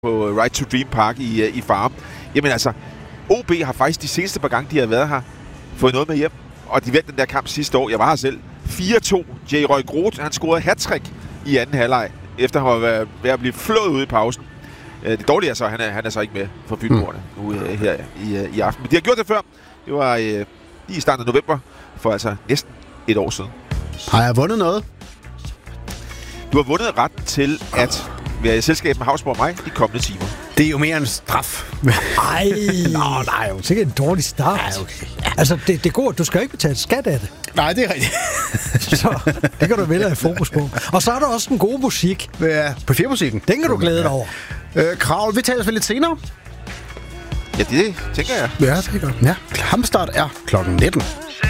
på Right to Dream Park i Farum. Jamen altså, OB har faktisk de seneste par gange, de har været her, fået noget med hjem. Og de vandt den der kamp sidste år. Jeg var her selv. 4-2. J. Roy Groth, han scorede hat-trick i anden halvleg, efter at have været ved at blive flået ud i pausen. Det dårlige er så, han er så ikke med for Fynboerne nu her i aften. Men de har gjort det før. Det var lige i starten af november, for altså næsten et år siden. Har jeg vundet noget? Du har vundet retten til at være i selskab med Havsborg og mig de kommende timer. Det er jo mere en straf. Ej, nej, jo sikkert en dårlig start. Ja, okay. Ja. Altså, det er godt. Du skal jo ikke betale skat af det. Nej, det er rigtigt. Så det kan du vælge at fokus på. Og så er der også den gode musik. Ja, på firmusikken. Den kan du glæde dig over. Krav, vi taler lidt senere. Ja, det tænker jeg. Ja, det er godt. Ja, kampstart er klokken 19.